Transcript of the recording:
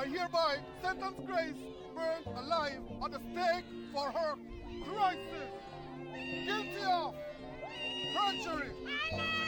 I hereby sentence Grace burned alive on the stake for her crisis. Guilty of perjury.